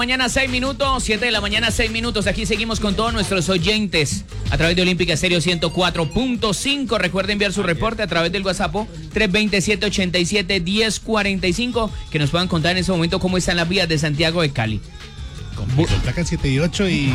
mañana, 6 minutos. 7 de la mañana, 6 minutos. Aquí seguimos con todos nuestros oyentes a través de Olímpica Estéreo 104.5. Recuerden enviar su reporte a través del WhatsApp 327-87-1045. Que nos puedan contar en ese momento cómo están las vías de Santiago de Cali. Con placa 7 y 8 y...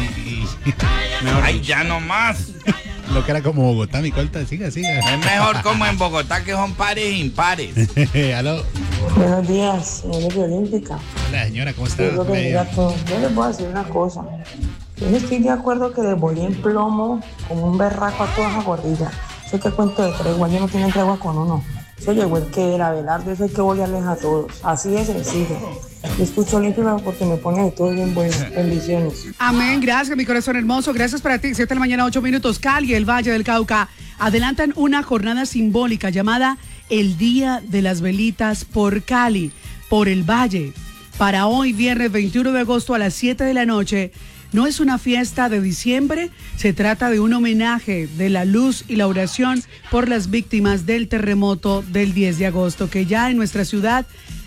Ay, ya no más. Lo que era como Bogotá, mi corta, siga. Es mejor como en Bogotá, que son pares e impares. Aló. Buenos días, señores de Olímpica. Hola, señora, ¿cómo está? Yo les voy a decir una cosa. Yo no estoy de acuerdo que les voy en plomo como un berraco a todas las gordillas. Eso que cuento de tregua, ellos no tienen tregua con uno. Eso llegó el que era Abelardo, eso hay que bolearles a todos. Así de sencillo. Yo escucho Olímpica porque me pone de todo bien bueno. Bendiciones. Amén, gracias, mi corazón hermoso. Gracias para ti. 7 de la mañana, 8 minutos. Cali y el Valle del Cauca adelantan una jornada simbólica llamada el Día de las Velitas por Cali, por el Valle. Para hoy, viernes 21 de agosto a las 7 de la noche. No es una fiesta de diciembre, se trata de un homenaje de la luz y la oración por las víctimas del terremoto del 10 de agosto, que ya en nuestra ciudad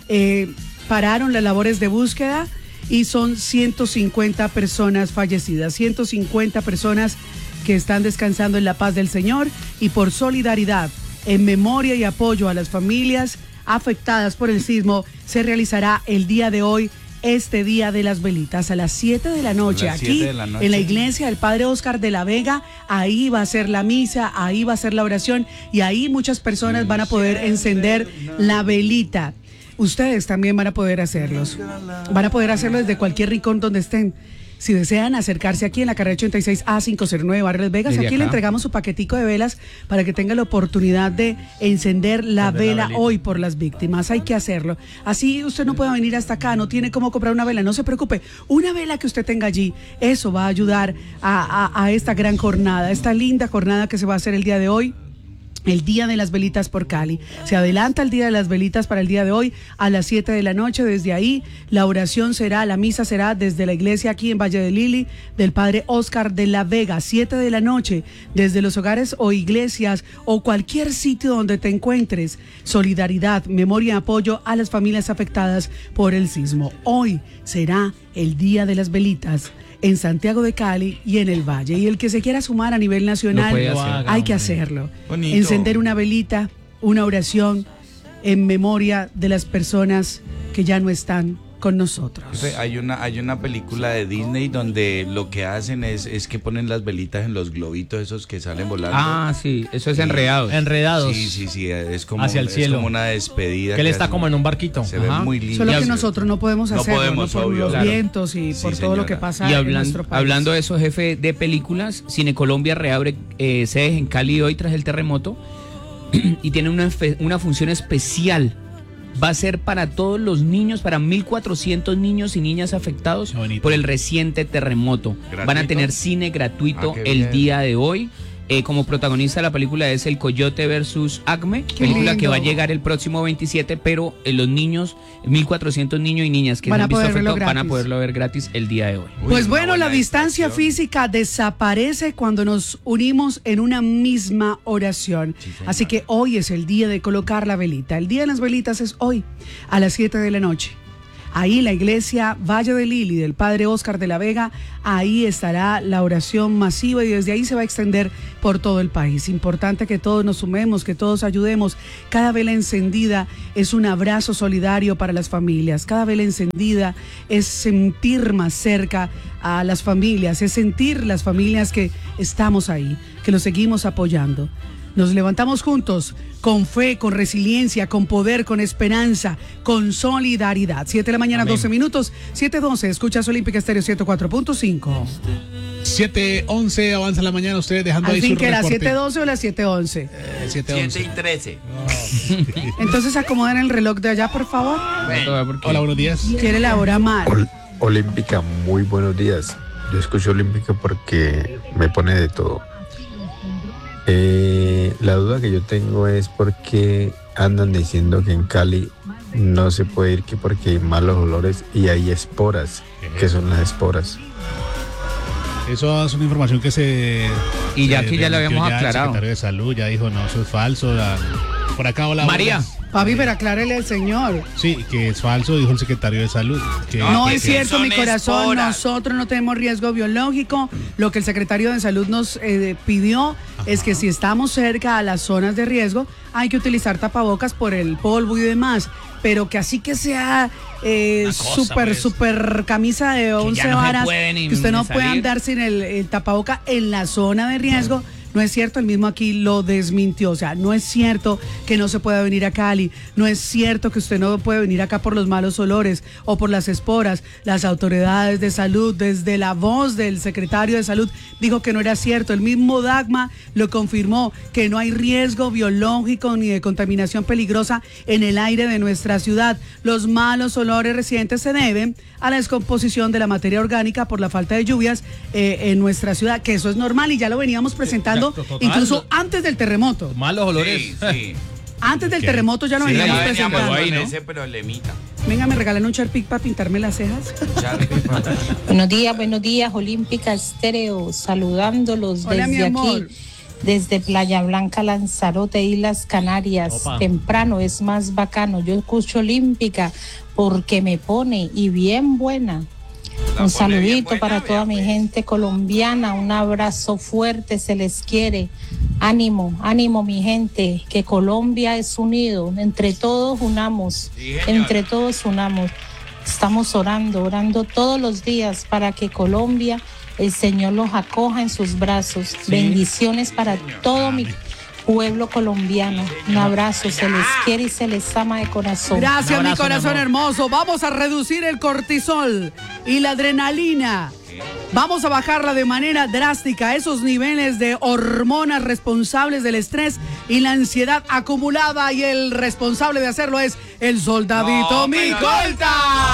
pararon las labores de búsqueda y son 150 personas fallecidas, 150 personas que están descansando en la paz del Señor, y por solidaridad, en memoria y apoyo a las familias afectadas por el sismo, se realizará el día de hoy este Día de las Velitas a las 7 de la noche, aquí en la iglesia del Padre Óscar de la Vega. Ahí va a ser la misa, ahí va a ser la oración y ahí muchas personas van a poder encender la velita. Ustedes también van a poder hacerlos. Van a poder hacerlo desde cualquier rincón donde estén. Si desean acercarse aquí en la carrera 86A509 Barrio Las Vegas, aquí le entregamos su paquetico de velas para que tenga la oportunidad de encender la vela hoy por las víctimas. Hay que hacerlo. Así usted no puede venir hasta acá, no tiene cómo comprar una vela, no se preocupe. Una vela que usted tenga allí, eso va a ayudar a esta gran jornada, esta linda jornada que se va a hacer el día de hoy. El Día de las Velitas por Cali. Se adelanta el Día de las Velitas para el día de hoy a las 7 de la noche. Desde ahí, la oración será, la misa será desde la iglesia aquí en Valle de Lili del Padre Óscar de la Vega, 7 de la noche, desde los hogares o iglesias o cualquier sitio donde te encuentres. Solidaridad, memoria y apoyo a las familias afectadas por el sismo. Hoy será el Día de las Velitas en Santiago de Cali y en el Valle. Y el que se quiera sumar a nivel nacional, hay que hacerlo. Bonito. Encender una velita, una oración en memoria de las personas que ya no están con nosotros. Hay una película de Disney donde lo que hacen es que ponen las velitas en los globitos esos que salen volando. Ah, sí, eso es Enredados. Sí, es como hacia el cielo. Es como una despedida. Que él está como en un barquito. Se ve muy lindo. Solo que nosotros no podemos hacerlo, por obvio, los claro. vientos y por todo señora. lo que pasa Y en nuestro país. hablando de eso, jefe de películas, Cine Colombia reabre sedes en Cali hoy tras el terremoto y tiene una función especial. Va a ser para todos los niños, para 1.400 niños y niñas afectados por el reciente terremoto. ¿Gratuito? Van a tener cine gratuito el bien. día de hoy. Como protagonista de la película es el Coyote versus Acme, película lindo. que va a llegar el próximo 27, pero los niños, 1.400 niños y niñas que se han visto afectados van a poderlo ver gratis el día de hoy. Pues bueno, la distancia física desaparece cuando nos unimos en una misma oración. Así que hoy es el día de colocar la velita. El día de las velitas es hoy, a las 7 de la noche. Ahí la iglesia Valle de Lili del Padre Óscar de la Vega, ahí estará la oración masiva y desde ahí se va a extender por todo el país. Importante que todos nos sumemos, que todos ayudemos. Cada vela encendida es un abrazo solidario para las familias. Cada vela encendida es sentir más cerca a las familias, es sentir las familias que estamos ahí, que los seguimos apoyando. Nos levantamos juntos, con fe, con resiliencia, con poder, con esperanza, con solidaridad. 7 de la mañana, 12 minutos, 7:12, escuchas Olímpica Estéreo 104.5. 7:11, avanza la mañana, ustedes dejando Al ahí fin su que era reporte. 7:12 o las 7:11. 7 y 13. Entonces acomodan el reloj de allá, por favor. Hola, buenos días. Quiere la hora mal. Olímpica, muy buenos días. Yo escucho Olímpica porque me pone de todo. La duda que yo tengo es porque andan diciendo que en Cali no se puede ir que porque hay malos olores y hay esporas. ¿Qué son las esporas? Eso es una información que se... Y ya aquí ya lo habíamos aclarado. El secretario de Salud ya dijo, no, eso es falso. Por acá, hola. María. Papi, pero aclárele al señor. Sí, que es falso, dijo el secretario de Salud. Que No que es cierto, mi son corazón. esporas. Nosotros no tenemos riesgo biológico. Lo que el secretario de Salud nos pidió es que si estamos cerca a las zonas de riesgo, hay que utilizar tapabocas por el polvo y demás. Pero que así que sea súper camisa de 11 ya no se varas, puede ni que usted no salir. pueda andar sin el tapaboca en la zona de riesgo. No es cierto, el mismo aquí lo desmintió. O sea, no es cierto que no se pueda venir a Cali. No es cierto que usted no puede venir acá por los malos olores o por las esporas. Las autoridades de salud, desde la voz del secretario de Salud, dijo que no era cierto. El mismo Dagma lo confirmó, que no hay riesgo biológico ni de contaminación peligrosa en el aire de nuestra ciudad. Los malos olores residentes se deben a la descomposición de la materia orgánica por la falta de lluvias en nuestra ciudad, que eso es normal y ya lo veníamos presentando Total. incluso antes del terremoto. malos olores. Sí, sí. Antes del ¿Qué? terremoto ya lo Sí, veníamos ya veníamos presentando. con ahí, ¿no? ese problemita. Venga, me regalan un Sharpie para pintarme las cejas. Buenos días, Olímpica Estéreo, saludándolos Hola, mi desde amor. aquí, desde Playa Blanca, Lanzarote, Islas Canarias. Opa. Temprano es más bacano. Yo escucho Olímpica porque me pone y bien buena. La Un pone bien saludito buena, para vea, toda mi pues. gente colombiana, un abrazo fuerte, se les quiere. Ánimo, ánimo mi gente, que Colombia es unido, entre todos unamos, Sí, señora. entre todos unamos. Estamos orando todos los días para que Colombia, el Señor los acoja en sus brazos. Bendiciones para todo mi pueblo colombiano. Un abrazo, se les quiere y se les ama de corazón. Gracias, Un mi abrazo, corazón mi amor. hermoso. Vamos a reducir el cortisol y la adrenalina. Vamos a bajarla de manera drástica, esos niveles de hormonas responsables del estrés y la ansiedad acumulada, y el responsable de hacerlo es el soldadito No, pero- Micolta.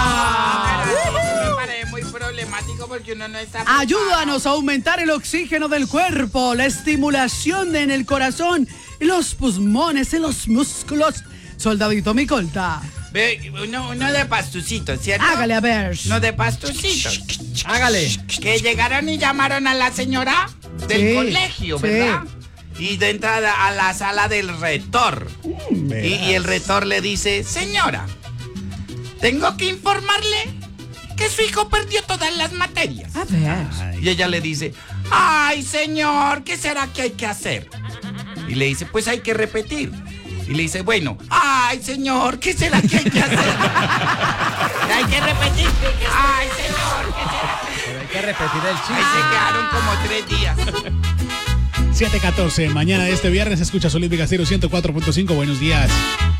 Me parece muy problemático porque uno no está. Ayúdanos a aumentar el oxígeno del cuerpo, la estimulación en el corazón y los pulmones, en los músculos. Soldadito Micolta. Ve, uno de pastucito, ¿cierto? Hágale a ver. No de pastucito. Hágale. Que llegaron y llamaron a la señora del Sí, colegio, sí. ¿verdad? Y de entrada a la sala del rector. Y el rector le dice, señora, tengo que informarle que su hijo perdió todas las materias. A ver. Y ella le dice, ay, señor, ¿qué será que hay que hacer? Y le dice, pues hay que repetir. Y le dice, bueno, ay, señor, ¿qué será que hay que hacer? Hay que repetir. Ay, señor, ¿qué será? Hay que repetir el Ahí se quedaron como 3 días. 7:14, mañana de este viernes escuchas Olímpica Estéreo 104.5. Buenos días.